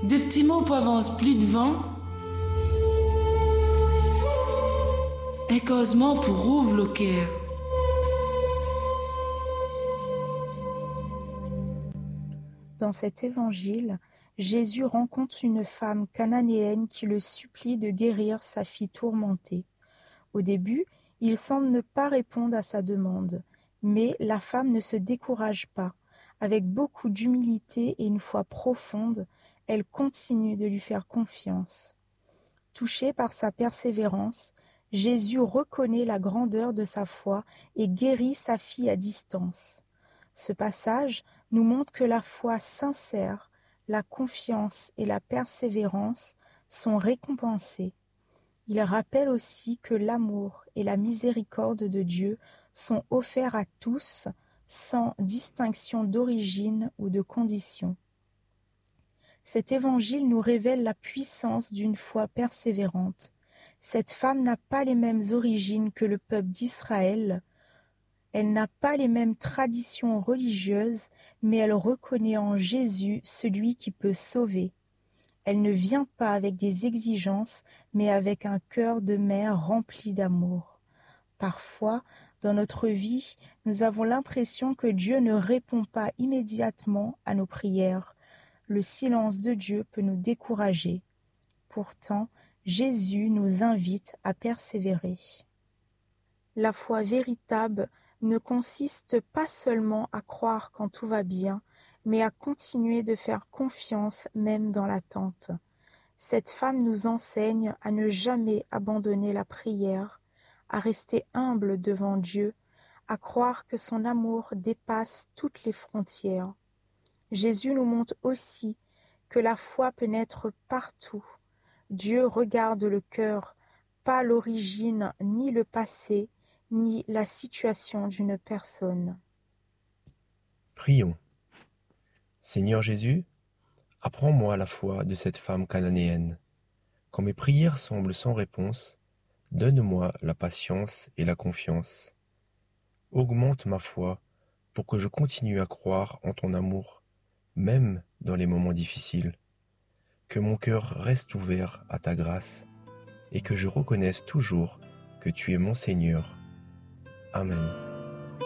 Des petits mots pour avance pli devant. Et causement pour ouvre le cœur. Dans cet évangile, Jésus rencontre une femme cananéenne qui le supplie de guérir sa fille tourmentée. Au début, il semble ne pas répondre à sa demande, mais la femme ne se décourage pas. Avec beaucoup d'humilité et une foi profonde, elle continue de lui faire confiance. Touché par sa persévérance, Jésus reconnaît la grandeur de sa foi et guérit sa fille à distance. Ce passage nous montre que la foi sincère, la confiance et la persévérance sont récompensées. Il rappelle aussi que l'amour et la miséricorde de Dieu sont offerts à tous, sans distinction d'origine ou de condition. Cet évangile nous révèle la puissance d'une foi persévérante. Cette femme n'a pas les mêmes origines que le peuple d'Israël. Elle n'a pas les mêmes traditions religieuses, mais elle reconnaît en Jésus celui qui peut sauver. Elle ne vient pas avec des exigences, mais avec un cœur de mère rempli d'amour. Parfois, dans notre vie, nous avons l'impression que Dieu ne répond pas immédiatement à nos prières. Le silence de Dieu peut nous décourager. Pourtant, Jésus nous invite à persévérer. La foi véritable ne consiste pas seulement à croire quand tout va bien, mais à continuer de faire confiance même dans l'attente. Cette femme nous enseigne à ne jamais abandonner la prière, à rester humble devant Dieu, à croire que son amour dépasse toutes les frontières. Jésus nous montre aussi que la foi peut naître partout. Dieu regarde le cœur, pas l'origine, ni le passé, ni la situation d'une personne. Prions. Seigneur Jésus, apprends-moi la foi de cette femme cananéenne. Quand mes prières semblent sans réponse, donne-moi la patience et la confiance. Augmente ma foi pour que je continue à croire en ton amour, même dans les moments difficiles. Que mon cœur reste ouvert à ta grâce et que je reconnaisse toujours que tu es mon Seigneur. Amen.